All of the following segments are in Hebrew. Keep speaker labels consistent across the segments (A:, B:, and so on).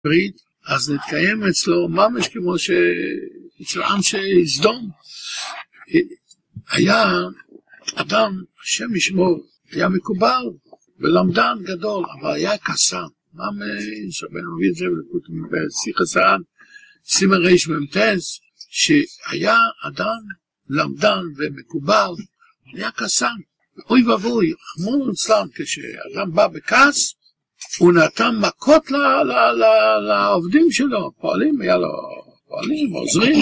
A: ברית, אז נתקיים אצלו ממש כמו אצל אנשי סדום. היה אדם, השם ישמור, היה מקובל ולמדן גדול, אבל היה קסם. ממש, רבנו מביא את זה בשיח הסרן, סימן ריש ממתז, שהיה אדם למדן ומקובל, היה קסם. אוי ובוי, חמור אצלם, כשאדם בא בכעס, הוא נתן מכות לעובדים שלו, פועלים, היה לו פועלים, עוזרים.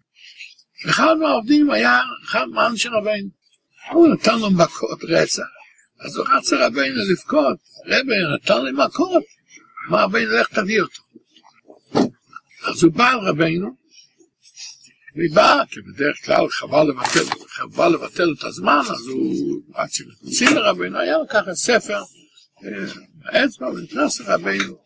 A: אחד מהעובדים היה אחד מאנשי רבינו, הוא נתן לו מכות רצח, אז הוא רצה רבינו לבכות, רבי נתן לי מכות, מה רבינו לך תביא אותו. אז הוא בא על רבינו, ובא, כי בדרך כלל חבל לבטל את הזמן, אז הוא עד שנכנסים לרבינו, היה ככה ספר, האצבע ונכנס לרבינו,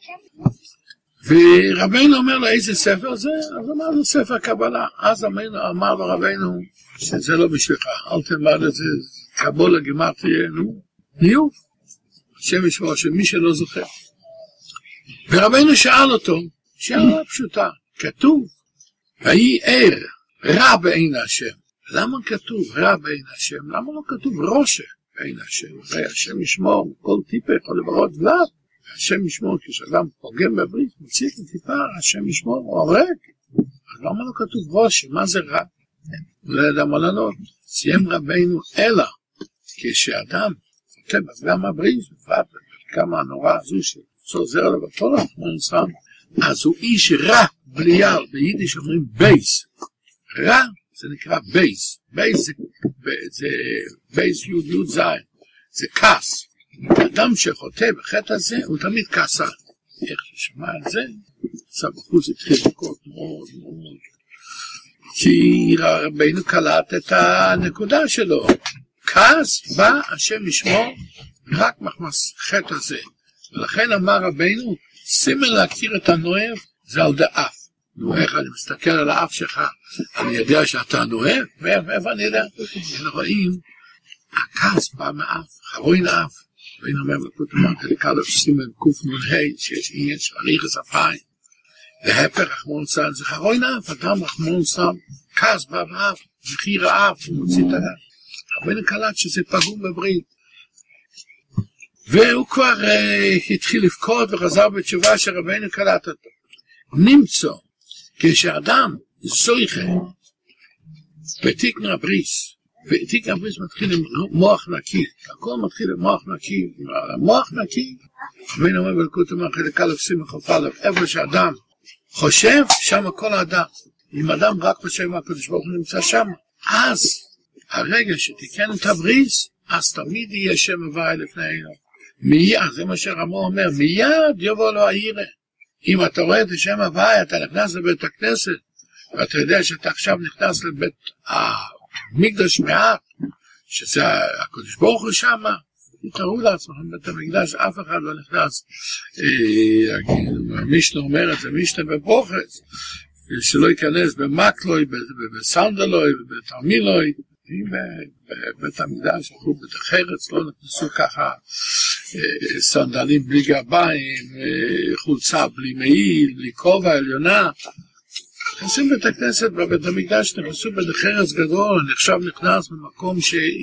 A: ורבינו אומר לו איזה ספר זה, אז אמר לו ספר קבלה, אז אמר לו רבינו שזה לא בשבילך, אל תלמד את זה, קבולה גימטריה, ניוב, השם ישמור שמי שלא זוכר. ורבינו שאל אותו, שאלה פשוטה, כתוב, ויהי ער, רע בעין השם. למה כתוב רע בעין השם? למה לא כתוב ראשה בעין השם? הרי השם ישמור כל טיפה יכול לברות ולד. השם ישמור כשאדם פוגם בברית, מוציא את הטיפה, השם ישמור הוא הורג. אז למה לא כתוב ראשה? מה זה רע? לא ידע מה לענות. סיים רבינו אלא, כשאדם חוטא בפגם הברית, וכמה הנורא הזו שצוזר לו בתורה, אז הוא איש רע בליעל, ביידיש אומרים בייס. רע זה נקרא בייס. בייס זה בייס יוד יוד זין. זה כעס. אדם שחוטא בחטא הזה הוא תמיד כעסה. איך ששמע על זה? סבחוץ התחיל לקרות מאוד מאוד. כי רבינו קלט את הנקודה שלו. כעס בא השם ישמור רק מחמס חטא הזה. ולכן אמר רבינו, סימן להכיר את הנואב זה על דאף. נו, איך אני מסתכל על האף שלך, אני יודע שאתה נואב, ואיפה אני יודע? אנחנו רואים, הכעס בא מאף, חרוין האף, ואין אומר לקות אמר, חלקה סימן קוף נון ה' שיש עניין של הריחס אפיים, להפך רחמון סן, זה חרוין האף, אדם רחמון סן, כעס בא מאף, מחיר האף, הוא מוציא את האף. רבינו קלט שזה פגום בברית. והוא כבר התחיל לבכות וחזר בתשובה שרבינו קלט אותו. נמצא, כשאדם זויכה בתיקן הבריס, ותיקן הבריס מתחיל עם מוח נקי, הכל מתחיל עם מוח נקי, מוח נקי, רבינו אומר בלקות אמר חלק א' סימן כ"א, איפה שאדם חושב, שם כל האדם. אם אדם רק חושב מה הקדוש ברוך הוא נמצא שם, אז הרגע שתיקן את הבריס, אז תמיד יהיה שם הוויה לפנינו. מיד, זה מה שרמו אומר, מיד יבוא לו העירה. אם אתה רואה את השם הוויה, אתה נכנס לבית הכנסת, ואתה יודע שאתה עכשיו נכנס לבית המקדש מעט, שזה הקדוש ברוך הוא שם, תראו לעצמכם, בית המקדש, אף אחד לא נכנס. מישנה אומר את זה, מישנה בברוכס, שלא ייכנס במקלוי, בסנדלוי, בתרמילוי, בבית המקדש, הלכו בית החרץ, לא נכנסו ככה סנדלים בלי גרביים, חולצה בלי מעיל, בלי כובע עליונה. נכנסים בית הכנסת בבית המקדש, נכנסו בית החרץ גדול, נחשב נכנס במקום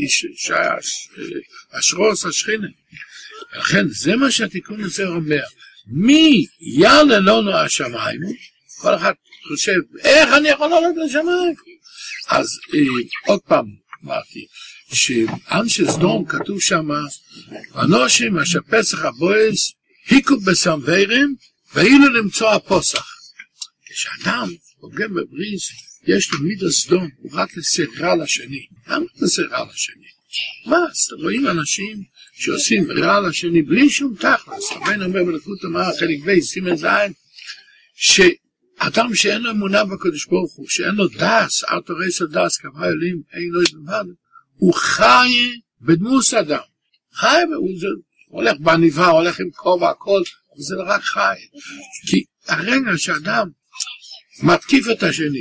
A: שהשרוס השכינה. לכן זה מה שהתיקון הזה אומר. מי יעלה לנו השמיים? כל אחד חושב, איך אני יכול לעלות לשמיים? אז עוד פעם אמרתי, שאנשי סדום כתוב שם, אנושים אשר פסח הבועז, היקו בסמברים, ואילו למצוא הפוסח. כשאדם פוגם בבריס, יש לו מידה סדום, הוא רק לסרע לשני. למה לסרע לשני? מה? אז רואים אנשים שעושים רע לשני, בלי שום תכלס. רבינו אומר בלקות אמר, חלק בי, סימן זין, שאדם שאין לו אמונה בקדוש ברוך הוא, שאין לו דס, ארתורס הדס, כמה יולים, אין לו לבד, הוא חי בדמוס אדם. חי, הוא הולך בעניבה, הולך עם כובע, הכל, וזה רק חי. כי הרגע שאדם מתקיף את השני,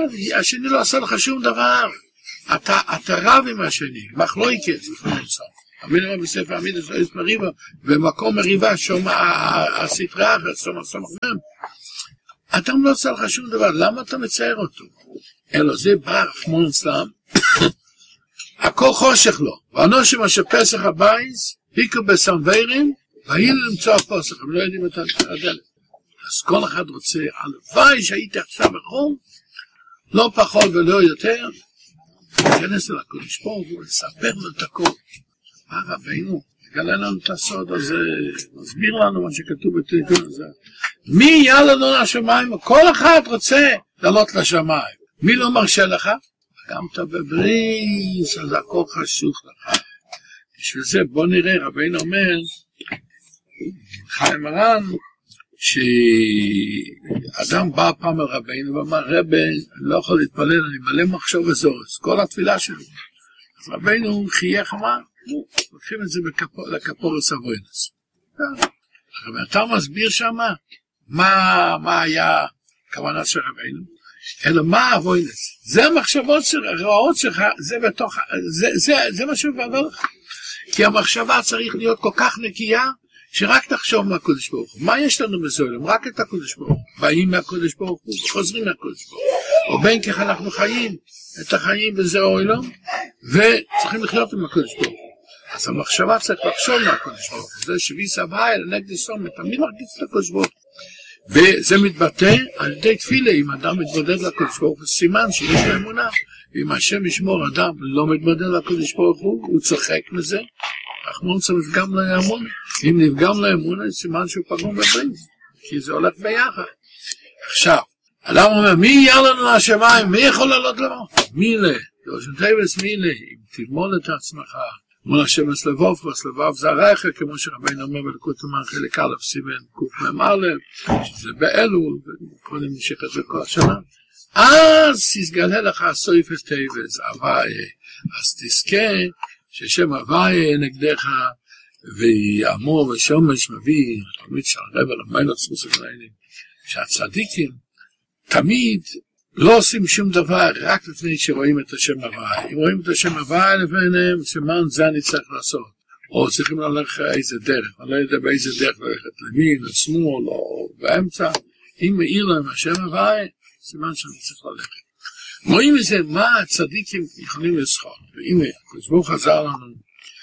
A: השני לא עשה לך שום דבר, אתה רב עם השני, מחלוקת, רבינו אומר בספר המידות, במקום מריבה, שומע הסטרה אחרת, סומך מהם. אדם לא עושה לך שום דבר, למה אתה מצייר אותו? אלא זה בא רחמון אצלם, הכל חושך לו, ואנושים אשר פסח הבייס, היקו בסנווירים, והיינו למצוא הפוסח, הם לא יודעים את הדלת. אז כל אחד רוצה, הלוואי שהייתי עכשיו בחום, לא פחות ולא יותר, להיכנס אל הקודש ברוך הוא, לספר לו את הכל. מה רבינו? תגלה לנו את הסוד הזה, מסביר לנו מה שכתוב בתיקון הזה. מי יעלה לנו לשמיים? כל אחד רוצה לעלות לשמיים. מי לא מרשה לך? גם אתה בבריס, אז הכל חשוך לך. בשביל זה בוא נראה, רבינו אומר, חיים מרן, שאדם בא פעם אל רבינו ואמר, רבי, אני לא יכול להתפלל, אני מלא מחשוב וזורס, כל התפילה שלי. אז רבינו חייך אמר, לוקחים את זה לכפורס אבוינס. אתה מסביר שם מה היה הכוונה של רבינו, אלא מה אבוינס. זה המחשבות הרעות שלך, זה מה שעבר לך. כי המחשבה צריך להיות כל כך נקייה, שרק תחשוב מהקודש ברוך הוא. מה יש לנו בזוילם? רק את הקודש ברוך הוא. באים מהקודש ברוך הוא, וחוזרים מהקודש ברוך הוא. או בין כך אנחנו חיים, את החיים בזה אוילום, וצריכים לחיות עם הקודש ברוך הוא. אז המחשבה צריך לחשוב מהקודש ברוך הוא. זה שביס הבאי, לנגד סום, תמיד מרגיץ את הקודש ברוך הוא. וזה מתבטא על ידי תפילה, אם אדם מתבודד לקודש ברוך הוא, סימן שיש לו אמונה. ואם השם ישמור אדם לא מתבודד לקודש ברוך הוא, הוא צוחק מזה. רחמון צריך לפגם לאמונה. אם נפגם לאמונה, סימן שהוא פגום בבריס. כי זה הולך ביחד. עכשיו, אדם אומר, מי יהיה לנו לשמיים? מי יכול לעלות למות? מילה. יושן טייבס מילה. אם תלמוד את עצמך. מול השם הסלבוב, והסלבוב זה הרייך, כמו שרבינו אומר בלקוט אמר חלק א', סימן קמ"א, שזה באלו, וקודם נמשך את זה כל השנה. אז יסגלה לך הסויפת טייבס, הוואי. אז תזכה ששם הוואי נגדך, ויאמור ושומש מביא, תמיד של הרב על המילות ספוסק לעינים, שהצדיקים תמיד לא עושים שום דבר רק לפני שרואים את השם הוואי. אם רואים את השם הוואי לפניהם, סימן זה אני צריך לעשות. או צריכים ללכת איזה דרך, אני לא יודע באיזה דרך ללכת למין, לשמאל, או באמצע. אם מאיר להם השם הוואי, סימן שאני צריך ללכת. רואים מזה מה הצדיקים יכולים לזכות. והנה, הקדוש ברוך הוא עזר לנו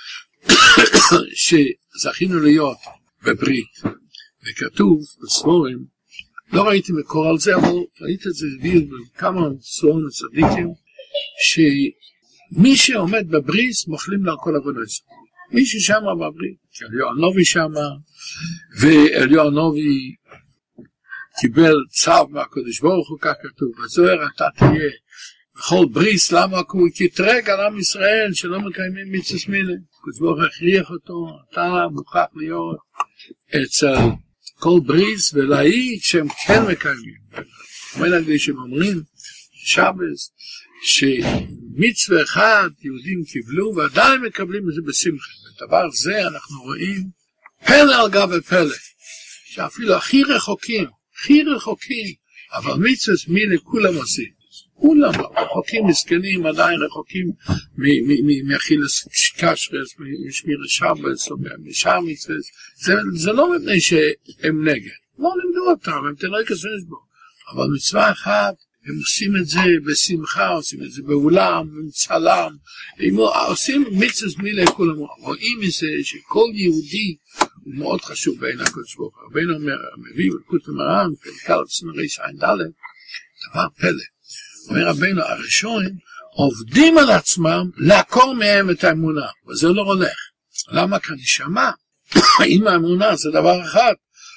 A: שזכינו להיות בברית, וכתוב בספורים, לא ראיתי מקור על זה, אבל ראיתי את זה בכמה ספורים הצדיקים, שמי שעומד בבריס מוכלים לה כל עבודת. מי ששם בברית, אליהו הנובי שם, ואליהו הנובי קיבל צו מהקדוש ברוך הוא, כך כתוב, בזוהר אתה תהיה בכל בריס, למה? כי הוא קטרג על עם ישראל שלא מקיימים מצוות מילה. הקדוש ברוך הוא הכריח אותו, אתה מוכרח להיות אצל כל בריס ולהעיד שהם כן מקיימים. כמו נגדי שהם אומרים, שבס, שמצווה אחד יהודים קיבלו ועדיין מקבלים את זה בשמחה. בדבר זה אנחנו רואים פלא על גבי פלא, שאפילו הכי רחוקים, אבל מצוות מילה כולם עושים. כולם רחוקים מסכנים, עדיין רחוקים מאכילס קשרס, משמיר שבס, או משאר מצוות. זה לא מפני שהם נגד. לא לימדו אותם, הם תלוי כסנס בו. אבל מצווה אחת, הם עושים את זה בשמחה, עושים את זה באולם, בצלם. הם עושים מצוות מילה כולם. רואים מזה שכל יהודי הוא מאוד חשוב בעין הקדוש ברוך הוא. רבינו מביא בלקוט מרן, פרק סמריש עין ד', דבר פלא. אומר רבינו, הראשון עובדים על עצמם לעקור מהם את האמונה, וזה לא הולך. למה? כי נשמה, אם האמונה זה דבר אחד,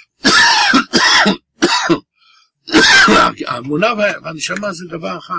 A: האמונה והנשמה זה דבר אחד.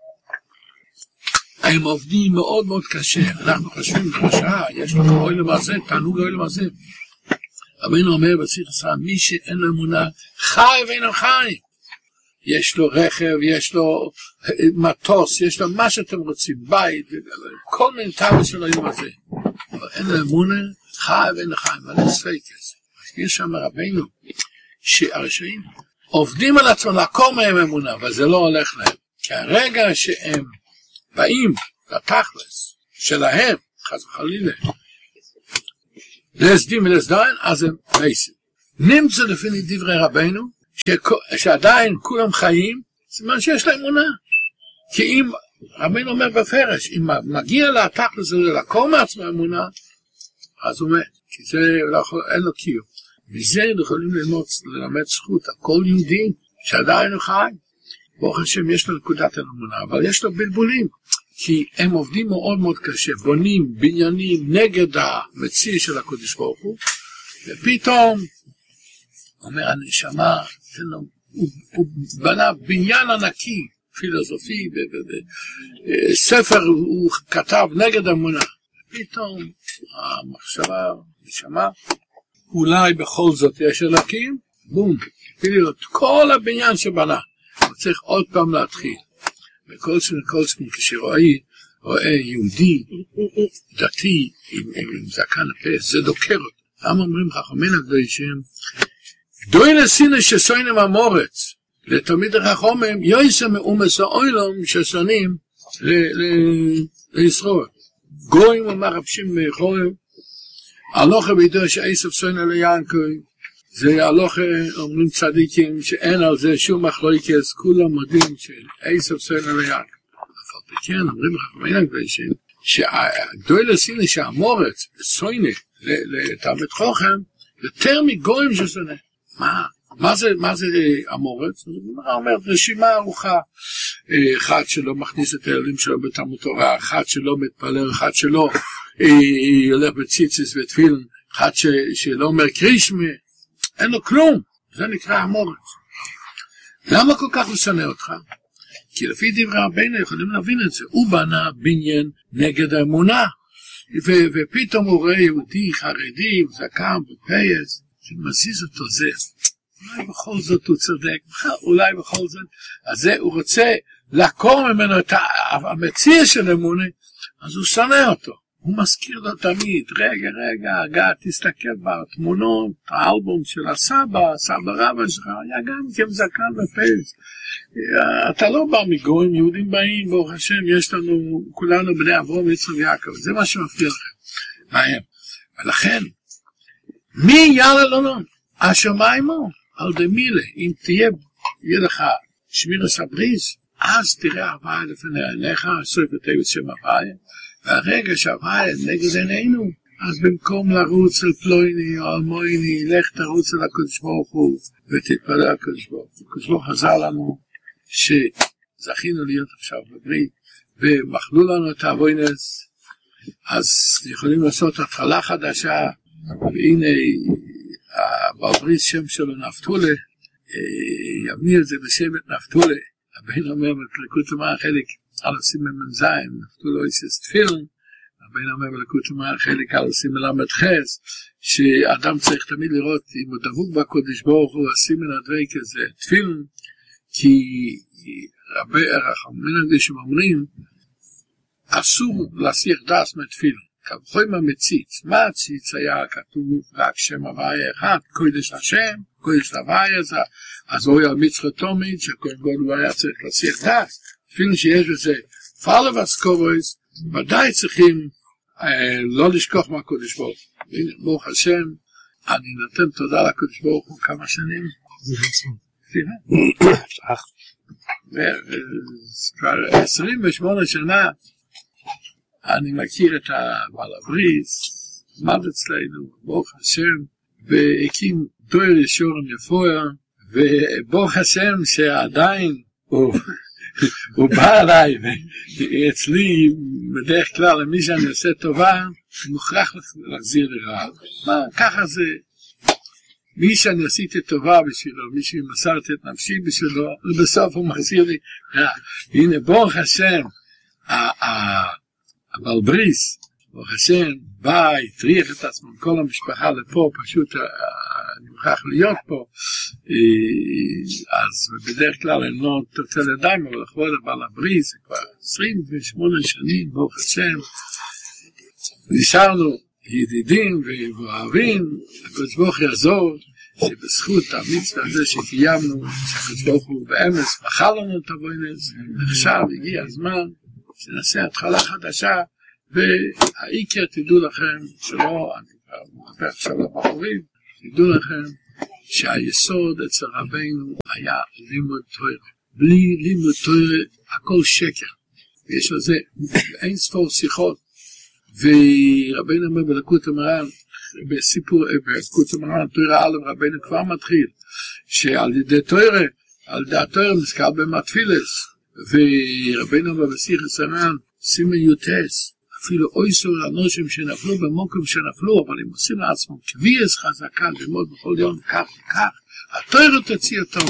A: הם עובדים מאוד מאוד קשה, אנחנו חושבים בשעה, יש לנו אוי למעשה, תענוג אוי למעשה. רבינו אומר בשיח עשרה, מי שאין לו אמונה, חי ואינם חיים. יש לו רכב, יש לו מטוס, יש לו מה שאתם רוצים, בית, כל מיני טעם שלו יום הזה. אבל אין לו אמונה, חי ואין חי, מלא ספקס. יש שם רבינו, שהרשעים עובדים על עצמם לעקור מהם אמונה, אבל זה לא הולך להם. כי הרגע שהם באים לתכלס שלהם, חס וחלילה, להסדים ולסדיים, אז הם מייסים. נמצא לפי דברי רבנו, שעדיין כולם חיים, סימן שיש להם אמונה. כי אם, רבנו אומר בפרש, אם מגיע לתכלס הזה לקום מעצמו אמונה, אז הוא מת, כי זה אין לו קיום. מזה יכולים ללמד זכות, הכל יהודי, שעדיין הוא חי. ברוך השם יש לו נקודת אמונה, אבל יש לו בלבולים, כי הם עובדים מאוד מאוד קשה, בונים בניינים נגד המציע של הקדוש ברוך הוא, ופתאום, אומר הנשמה, הוא בנה בניין ענקי, פילוסופי, ספר הוא כתב נגד אמונה, ופתאום המחשבה, נשמה, אולי בכל זאת יש אלוקים, בום, הפילו את כל הבניין שבנה, הוא צריך עוד פעם להתחיל. וכל שני כשרואה יהודי דתי עם זקן הפה, זה דוקר אותו. למה אומרים חכמינו הקדושים? גדוי לסינא ששונאים המורץ, לתלמיד החכמים יויסם מאומס העולם ששונאים לישראל. גויים ומרבשים מאחורים, הלוכה בידוע שעשב שונא ליעקב, זה הלוכה, אומרים צדיקים, שאין על זה שום מחלוקת, כולם מודים שעשב שונא ליעקב. אבל בכן, אומרים חכמינו הקדושים, שהגדוי לסינא שהמורץ שונא לתלמיד חכם, יותר מגויים ששונא. מה זה המורץ? הוא אומר, רשימה ארוכה, אחד שלא מכניס את הילדים שלו בתלמוד תורה, אחד שלא מתפלל, אחד שלא הולך בציציס ותפילין, אחד שלא אומר קרישמה, אין לו כלום, זה נקרא המורץ. למה כל כך הוא שונא אותך? כי לפי דברי רבנו יכולים להבין את זה, הוא בנה בניין נגד האמונה, ופתאום הוא רואה יהודי חרדי, זקן ופייס, שמזיז אותו זה, אולי בכל זאת הוא צודק, אולי בכל זאת, אז זה הוא רוצה לעקור ממנו את המציע של אמונה, אז הוא שונא אותו, הוא מזכיר לו תמיד, רגע, תסתכל בתמונות, האלבום של הסבא רבא שלך, היה גם כן זקן ופייס, אתה לא בא מגויים, יהודים באים, ברוך השם, יש לנו, כולנו בני אברהם, יצחק ויעקב, זה מה שמפריע לכם, מהם, ולכן, מי יאללה לא? השמיים הוא, על דמילה, אם יהיה לך שמירס הבריס, אז תראה הוויה לפני עיניך, סוף וטבע שם הוויה, והרגע שההוויה נגד עינינו, אז במקום לרוץ אל פלויני או אל מויני, לך תרוץ אל הקדוש ברוך הוא, ותתפלל הקדוש ברוך הוא. הקדוש ברוך הוא עזר לנו, שזכינו להיות עכשיו בברית, ומחלו לנו את האבוינס, אז יכולים לעשות התחלה חדשה, והנה בברית שם שלו נפתולה, יבניר את זה בשבט נפתולה, הבן אומר בליקוט המאה חלק על עושים ממזיים, נפתולה איסס תפילן, הבן אומר בליקוט המאה חלק על עושים מלמד חס, שאדם צריך תמיד לראות אם הוא דבוק בקודש ברוך הוא עושים מן הדרי כזה תפילן, כי רבי הרחמים הקדושים אומרים, אסור להסיח דס מתפילן, כבחוים המציץ, מה הציץ היה כתוב רק שם הוויה אחד, קודש השם, קודש הוויה, אז הוא היה מצחו תומית, שכל גוד הוא היה צריך להסיח דס, אפילו שיש בזה פאלה וסקורויס, ודאי צריכים לא לשכוח מהקודש ברוך הוא. ברוך השם, אני נותן תודה לקודש ברוך הוא כמה שנים. כבר 28 שנה, אני מכיר את הבעל הבריס, עמד אצלנו, ברוך השם, והקים דויר ישורן יפויה, וברוך השם שעדיין הוא בא עליי, ואצלי בדרך כלל למי שאני עושה טובה, מוכרח להחזיר לרעה. מה, ככה זה, מי שאני עשיתי טובה בשבילו, מי שמסרתי את נפשי בשבילו, ובסוף הוא מחזיר לי רעה. הנה ברוך השם, אבל בריס, ברוך השם, בא, הטריח את עצמו, כל המשפחה לפה, פשוט אני מוכרח להיות פה, אז בדרך כלל אני לא תוצא לידיים, אבל לכבוד הבעל הבריס, זה כבר 28 שנים, ברוך השם, נשארנו ידידים ואוהבים, הקדוש ברוך הוא יעזור, שבזכות המצווה הזה שקיימנו, שהקדוש ברוך הוא באמס, בחר לנו את הבוינס, עכשיו הגיע הזמן, שנעשה התחלה חדשה, והעיקר תדעו לכם שלא, מדבר עכשיו לבחורים, תדעו לכם שהיסוד אצל רבינו היה לימוד תורה. בלי לימוד תורה הכל שקר. ויש על זה אין ספור שיחות. ורבינו אומר בלקוט המרן, בסיפור, בלקוט המרן, תורה א' רבינו כבר מתחיל, שעל ידי תורה, על ידי התורה נזכר במתפילס, ורבינו אומר בשיחת המרן, סימן יוטס, אפילו אויסור לאנושים שנפלו במוקם שנפלו, אבל הם עושים לעצמם קביעס חזקה ללמוד בכל יום כך וכך, התורה תוציא אותם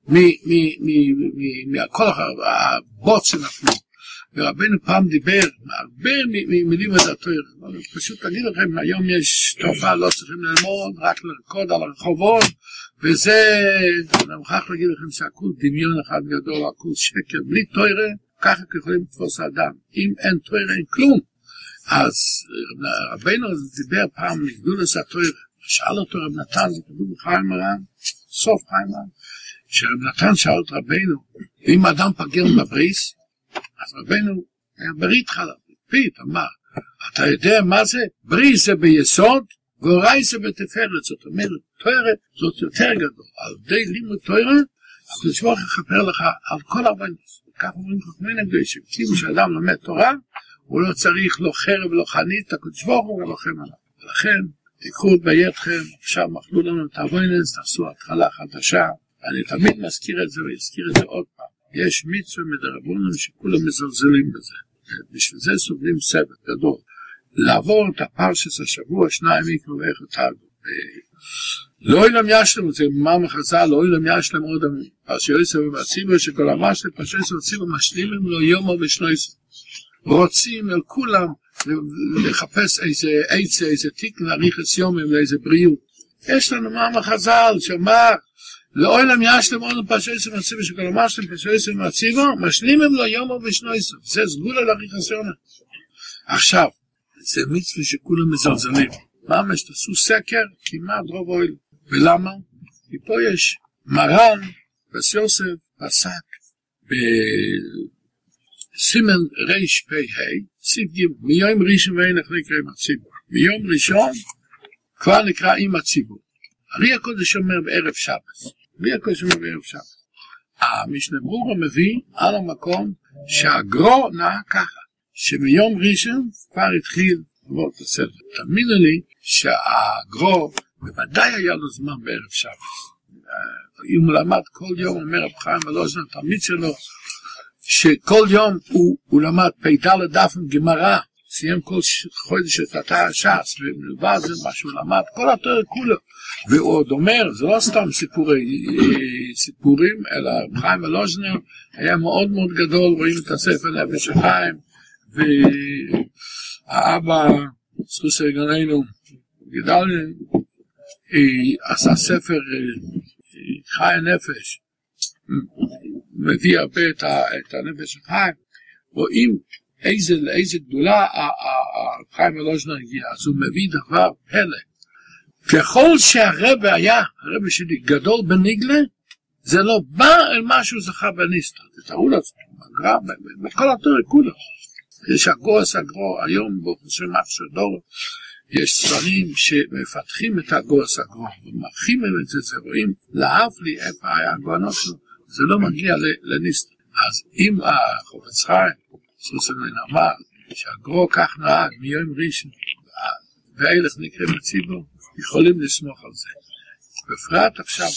A: מכל הבוט שנפלו. ורבינו פעם דיבר הרבה מילים על התורה. פשוט אגיד לכם, היום יש תופעה, לא צריכים ללמוד, רק לרקוד על הרחובות, וזה, אני מוכרח להגיד לכם שהכל דמיון אחד גדול, הכל שקר, בלי תורה, ככה יכולים לתפוס אדם. אם אין תורה, אין כלום. אז רבינו דיבר פעם מגדולת התורה, שאל אותו רב נתן, זה כתוב בחיים מרן, סוף חיים מרן, שרב נתן שאל את רבינו, אם אדם פגר בבריס, אז רבינו היה ברית חלב, פית, אמר, אתה יודע מה זה? בריס זה ביסוד, והוראי זה בתפארת, זאת אומרת, תורה זאת יותר גדול, על ידי לימוד תורה, הקדוש ברוך הוא יכפר לך על כל הבנס, כך אומרים חכמים הקדושים, כאילו שאדם לומד תורה, הוא לא צריך לא חרב ולא חנית, הקדוש ברוך הוא לוחם עליו. ולכן, תיקחו בידכם, עכשיו מחלו לנו את הוינס, תעשו התחלה חדשה, אני תמיד מזכיר את זה ויזכיר את זה עוד פעם. יש מצווה מדרבנן שכולם מזלזלים בזה. בשביל זה סובלים סבל גדול. לעבור את הפרשס השבוע, 2 מקרו ואיך תרגו. לא אילם ישלם, זה מאמר חז"ל, לא אילם ישלם עוד פרשי יוסף ובציבור, שכל המשלם פרשי יוסף ובציבור משלימים לו יומו ושנויסו. רוצים על כולם לחפש איזה עצה, איזה תיק להאריך את יומם לאיזה בריאות. יש לנו מאמר חז"ל שאומר, לא אילם ישלם עוד פרשי יוסף ובציבור, שכל המשלם פרשי יוסף ובציבור, משלימים לו יומו ושנויסו. זה סגולה להאריך את יומם. עכשיו, זה מצווה שכולם מזלזלים. ממש תעשו סקר, כמעט רוב אוהל. ולמה? כי פה יש מרן, פרס יוסף, פסק, בסימן ריש פי ה', סיף ג', מיום ראשון ואין איך נקרא עם הציבור. מיום ראשון כבר נקרא עם הציבור. הרי הקודש אומר בערב שבת. הרי הקודש אומר בערב שבת. המשנה ברורה מביא על המקום שהגרו נעה ככה. שמיום ראשון כבר התחיל עבור את הסדר. תאמינו לי שהגרו בוודאי היה לו זמן בערב שבת. אם הוא למד כל יום, אומר רב חיים ולוז'נר, תלמיד שלו, שכל יום הוא למד פ"ד דף עם גמרא, סיים כל חודש את התא הש"ס, ומלבד זה מה שהוא למד, כל התורה כולו. והוא עוד אומר, זה לא סתם סיפורים, אלא רב חיים ולוז'נר היה מאוד מאוד גדול, רואים את הספר נפש החיים, והאבא, סחוס רגלנו, גדלנו, עשה ספר חי הנפש, מביא הרבה את הנפש החיים, רואים איזה גדולה חיים ולוז'נר הגיע, אז הוא מביא דבר פלא. ככל שהרבא היה, הרבא שלי גדול בניגלה, זה לא בא אל משהו זכה בניסטר, תתארו לעצמם, בכל התורה כולו. יש הגוס הגרו, היום ברוך השם אפשר דור, יש ספרים שמפתחים את הגוס הגרו, ומרחיבים את זה, זה רואים, לאף לי איפה היה הגואנות שלו, זה לא מגיע לניסטר. אז אם החפץ חיים, סוסלמן אמר, שהגרו כך נהג מיום ראשון, ואילך נקרא בציבור, יכולים לסמוך על זה. בפרט עכשיו,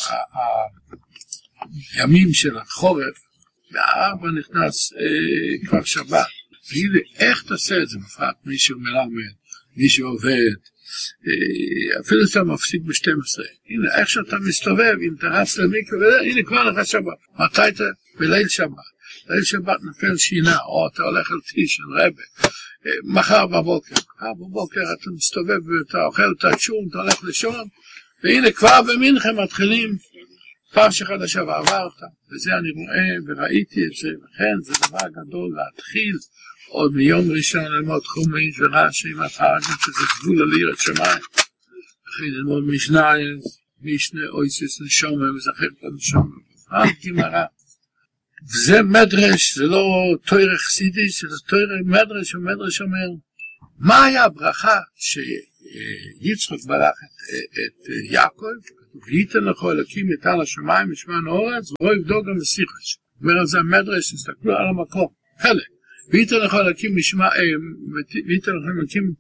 A: הימים של החורף, והארבע נכנס כבר שבת, תגיד לי, איך תעשה את זה בפרט? מישהו מלמד, מישהו עובד, אפילו אתה מפסיק ב-12. הנה, איך שאתה מסתובב, אם אתה רץ למקווה, הנה כבר לך שבת. מתי אתה? בליל שבת. ליל שבת נפל שינה, או אתה הולך על טישן, רבה. מחר בבוקר אתה מסתובב ואתה אוכל את הצ'ום, אתה הולך לשון, והנה כבר במנחם מתחילים פרשה חדשה ועברת. וזה אני רואה וראיתי את זה, וכן זה דבר גדול להתחיל עוד מיום ראשון ללמוד חומי ורש"י מתחת שזה גבול על יראת שמיים. וכן ללמוד משנה אויסס נשומר וזכר את הנשומר. גמרא. וזה מדרש, זה לא תורה חסידית, זה תורה מדרש, ומדרש אומר, מה היה הברכה שיצחק ברך את יעקב, וייתן לך אלוקים יתן לשמיים ושמן האורץ, ורוא יבדוק גם ושיחש. אומר על זה המדרש, תסתכלו על המקום. חלק. וייתן לך אלוקים וייתן לך אלוקים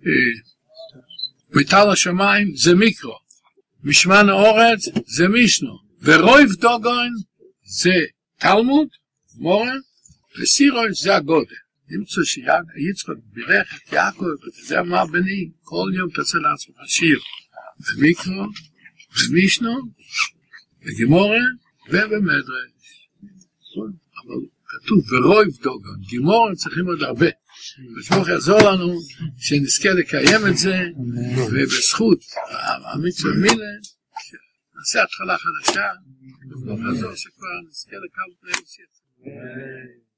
A: יתן לשמיים, זה מיקרו. משמן האורץ, זה מישנו. ורוא יבדוק זה תלמוד, מורה, ושיחש זה הגודל. נמצא שיצחק בירך את יעקב, ואתה יודע מה בני, כל יום תעשה לעצמך שיר. במיקרו, במישנו, בגימורה ובמדרש. אבל כתוב ורוא יבדוק, גימורה צריכים עוד הרבה. ושמוך יעזור לנו שנזכה לקיים את זה, ובזכות המצווה מילה, נעשה התחלה חדשה, ונעזור שכבר נזכה לקיים את זה.